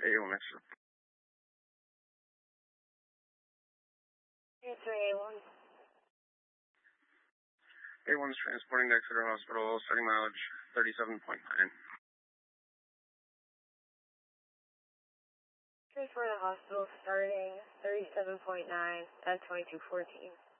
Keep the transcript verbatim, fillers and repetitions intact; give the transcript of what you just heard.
A one extra. Transfer A one. A one is transporting to Exeter Hospital, starting mileage thirty-seven point nine. Transfer to hospital starting thirty-seven point nine at twenty-two fourteen.